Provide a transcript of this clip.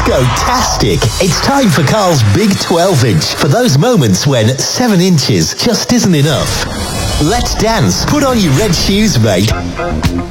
Disco-tastic. It's time for Carl's Big 12-inch for those moments when 7 inches just isn't enough. Let's dance. Put on your red shoes, mate.